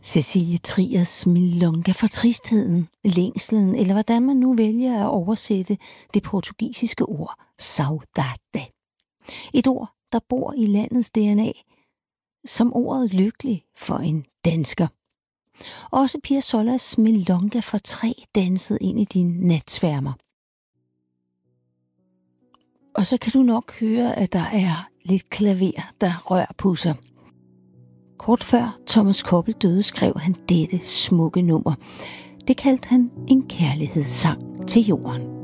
Cecilie Triers milonga for tristheden, længslen, eller hvordan man nu vælger at oversætte det portugisiske ord saudade. Et ord, der bor i landets DNA, som ordet lykkelig for en dansker. Også Pia Solas milonga for træ dansede ind i din natsværmer. Og så kan du nok høre, at der er lidt klaver, der rører på sig. Kort før Thomas Koppel døde, skrev han dette smukke nummer. Det kaldte han en kærlighedssang til jorden.